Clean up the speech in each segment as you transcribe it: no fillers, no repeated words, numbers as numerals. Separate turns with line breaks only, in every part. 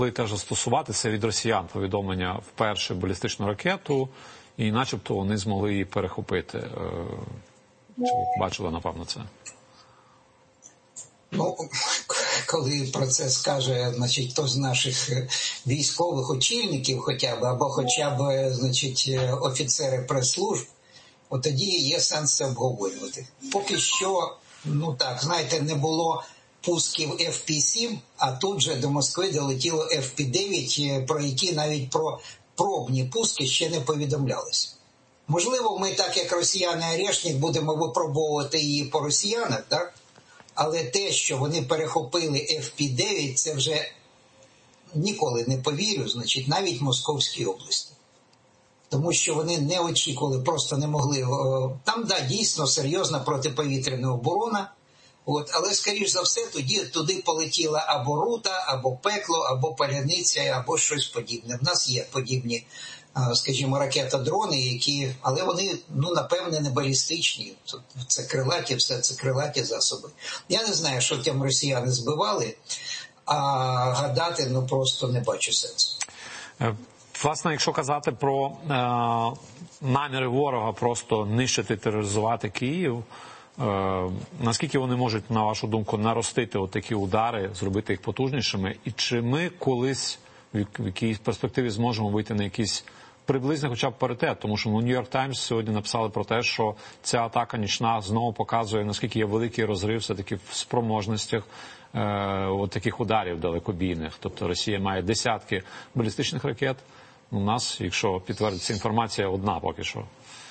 теж застосуватися від росіян повідомлення в першу балістичну ракету, і начебто вони змогли її перехопити. Чи бачили, напевно, це?
Ну, коли про це скаже, значить, хтось з наших військових очільників хоча б, або хоча б, значить, офіцери прес-служб, от тоді є сенс це обговорювати. Поки що, ну так, знаєте, не було пусків FP-7, а тут же до Москви долетіло FP-9, про які навіть про пробні пуски ще не повідомлялося. Можливо, ми так, як росіяни-арешник, будемо випробовувати її по росіянах, так? Але те, що вони перехопили FP-9, це вже ніколи не повірю, значить, навіть в Московській області. Тому що вони не очікували, просто не могли. Там, да, дійсно серйозна протиповітряна оборона, але, скоріш за все, туди полетіла або рута, або пекло, або паляниця, або щось подібне. В нас є подібні, скажімо, ракета-дрони, які, але вони, ну, напевне, не балістичні. Це крилаті, все це крилаті засоби. Я не знаю, що там росіяни збивали, а гадати, ну, просто не бачу сенсу.
Власне, якщо казати про наміри ворога просто нищити, тероризувати Київ, наскільки вони можуть, на вашу думку, наростити такі удари, зробити їх потужнішими? І чи ми колись в якійсь перспективі зможемо вийти на якийсь приблизний хоча б паритет? Тому що New York Times сьогодні написали про те, що ця атака нічна знову показує, наскільки є великий розрив все-таки в спроможностях таких ударів далекобійних. Тобто Росія має десятки балістичних ракет. У нас, якщо підтвердиться інформація, одна поки що.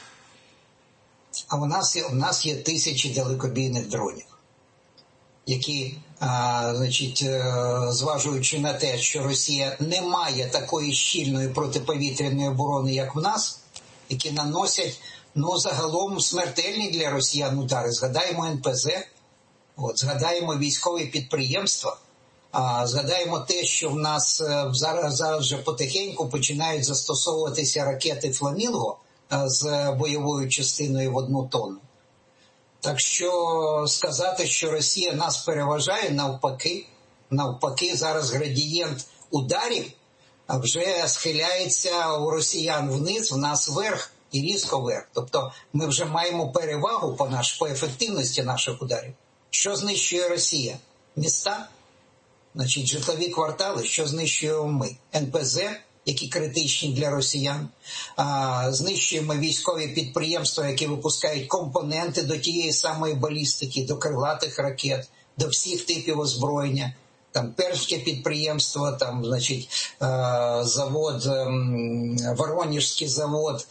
А у нас є тисячі далекобійних дронів, які, значить, зважуючи на те, що Росія не має такої щільної протиповітряної оборони, як в нас, які наносять, ну, загалом смертельні для росіян удари. Згадаємо НПЗ, згадаємо військові підприємства, згадаємо те, що в нас зараз вже потихеньку починають застосовуватися ракети «Фламінго» з бойовою частиною в 1 тонну. Так що сказати, що Росія нас переважає, навпаки, зараз градієнт ударів вже схиляється у росіян вниз, в нас вверх і різко вверх. Тобто ми вже маємо перевагу по ефективності наших ударів. Що знищує Росія? Міста? Значить, житлові квартали, що знищуємо ми? НПЗ, які критичні для росіян. Знищуємо військові підприємства, які випускають компоненти до тієї самої балістики, до крилатих ракет, до всіх типів озброєння. Там Пермське підприємство, там, значить, завод, Воронежський завод,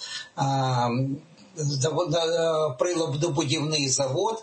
приладобудівний завод.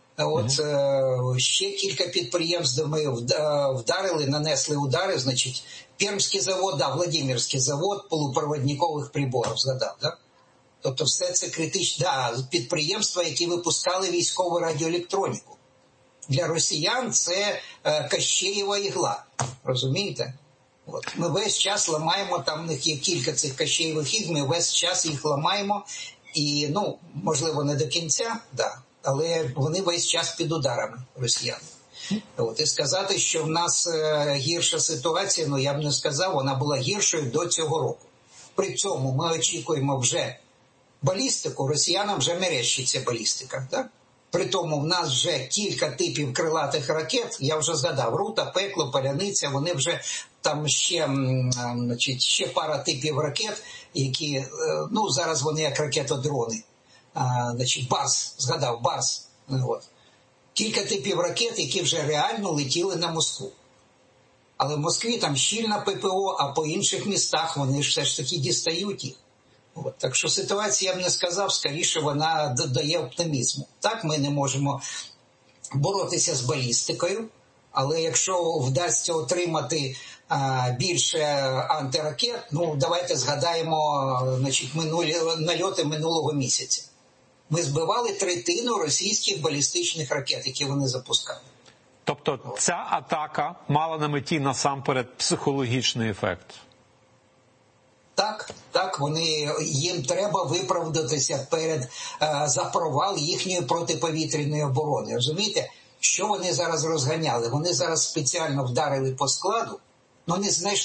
Ще кілька підприємств ми вдарили, нанесли удари, значить, Пермський завод, Владимирський завод полупроводникових приборів, згадав, да? Тобто все це критичне, підприємства, які випускали військову радіоелектроніку. Для росіян це Кащеєва ігла, розумієте? Ми весь час ламаємо, там в них є кілька цих Кащеєвих ігл, ми весь час їх ламаємо, і, ну, можливо, не до кінця, да, але вони весь час під ударами росіян. І сказати, що в нас гірша ситуація, ну я б не сказав, вона була гіршою до цього року. При цьому ми очікуємо вже балістику, росіянам вже мерещиться балістика. Так? При тому в нас вже кілька типів крилатих ракет, я вже згадав, рута, пекло, паляниця, вони вже там ще, значить, ще пара типів ракет, які, ну зараз вони як ракетодрони. Значить, Барс, згадав, Барс. Кілька типів ракет, які вже реально летіли на Москву. Але в Москві там щільна ППО, а по інших містах вони ж все ж таки дістають їх. Так що ситуація, я б не сказав, скоріше вона додає оптимізму. Так, ми не можемо боротися з балістикою, але якщо вдасться отримати більше антиракет, ну давайте згадаємо, значить, нальоти минулого місяця. Ми збивали третину російських балістичних ракет, які вони запускали.
Тобто ця атака мала на меті насамперед психологічний ефект?
Так, їм треба виправдатися за провал їхньої протиповітряної оборони. Розумієте, що вони зараз розганяли? Вони зараз спеціально вдарили по складу, але не знайшли